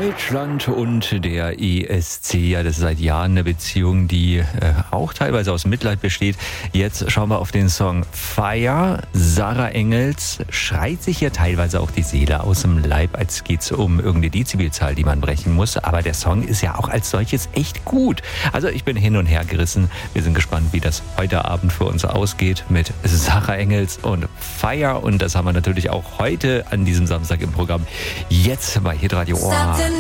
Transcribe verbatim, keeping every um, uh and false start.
Deutschland und der E S C, ja, das ist seit Jahren eine Beziehung, die äh, auch teilweise aus Mitleid besteht. Jetzt schauen wir auf den Song Fire. Sarah Engels schreit sich ja teilweise auch die Seele aus dem Leib, als geht's um irgendeine Dezibelzahl, die man brechen muss. Aber der Song ist ja auch als solches echt gut. Also ich bin hin und her gerissen. Wir sind gespannt, wie das heute Abend für uns ausgeht mit Sarah Engels und Fire. Und das haben wir natürlich auch heute an diesem Samstag im Programm. Jetzt bei Hitradio Ohr.